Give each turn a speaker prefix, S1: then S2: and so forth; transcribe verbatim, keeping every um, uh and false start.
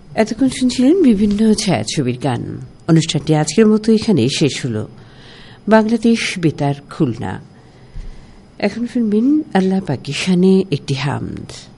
S1: এতক্ষণ শুনছিলেন বিভিন্ন ছায়াছবির গান। অনুষ্ঠানটি আজকের মতো এখানে শেষ হল। বাংলাদেশ বেতার খুলনা। এখন শুনবেন আল্লাহ পাকের শানে একটি হামদ।